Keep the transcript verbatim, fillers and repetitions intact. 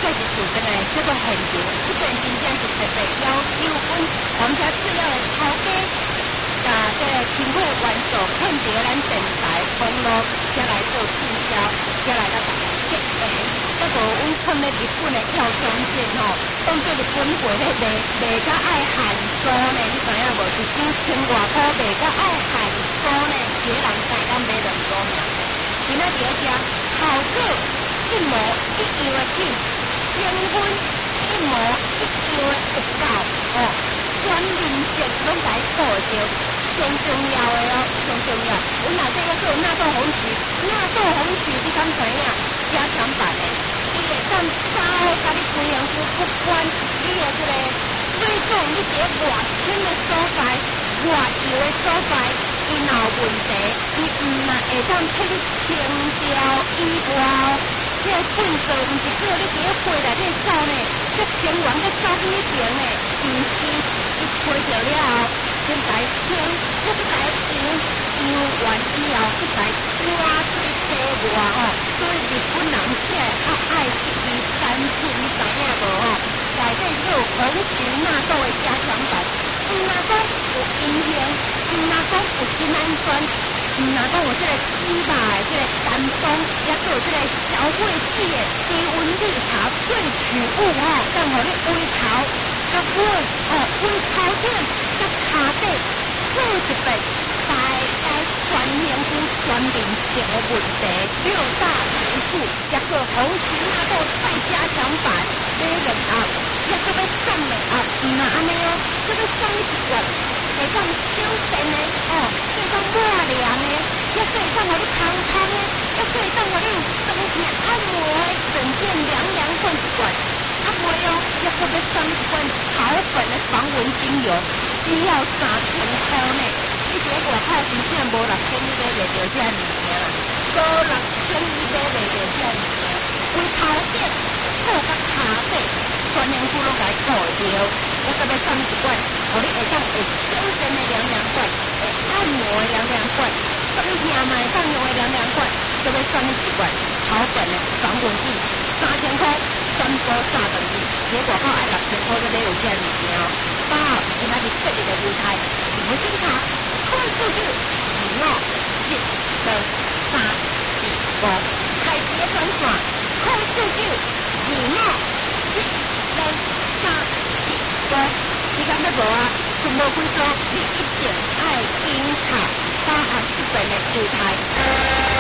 是厝边的这个现场，这边真正是特别要求阮我们家主要的头家，甲这个轻轨元素骗着咱电台网络，才来做促销，才来甲大家结缘。结果阮看咧日本的药妆店吼，当做日本货咧卖卖甲爱限数呢，你知影无？一箱千外箍卖甲爱限数呢，一个人才敢买两组尔。今仔日遮效果一模一样的品，成分一模一样的有够哦，全面性拢来做着，上重要的哦，上重要。阮内底要做纳豆红曲，纳豆红曲你敢知影？加强版的，伊会当早甲你规样子不管你的这个水肿，你伫咧外深的所在、外油的所在，伊若有问题，伊毋但会当替你清掉以外，这个粪扫毋是只有你伫咧肺内底走呢，这清完搁走去迄边呢，毋是伊吹着了后，先来清，再去来油，油完以后去来刮出去洗外吼。所以日本人才会较爱这支产品，你知影无吼？内底有红曲纳豆的加强版，毋若讲有阴性，毋若讲有真氨酸，毋若讲有这个芝麻的这个单松，也有这个小桂子的低温绿茶萃取物吼，当互你胃头、甲胃哦胃头顶、甲骹底做一遍。大概全年度全面性的问题，六大元素，也个红曲纳豆再加强版，买两盒，也个要送两盒，唔那安尼哦，这个送一罐，会当小便的哦，会当抹凉的，也可以当互你通通的，也可以当互你有酸痛按摩的，整件凉凉罐一罐。啊袂哦，也个要送一罐草本的防蚊精油，只要三千块呢。你伫咧外口真正无六千，你买袂着遮尔尔，无六千你买袂着遮尔尔。规头顶套甲骹底，全年区拢来套着，我特别送一罐，互你会当会小便的凉凉罐，会按摩的凉凉罐，酸痛嘛会当用的凉凉罐，特别送你一罐草本的防蚊液，三千块全部炸断去，伫外口爱六千块都买有遮尔尔哦。八号今仔日特别的优待，无检查。看数据，二五七二三四五，开始的转线，看数据，二五七二三四五，时间要无啊，全部几组，你一定爱检查，八号这边的优待。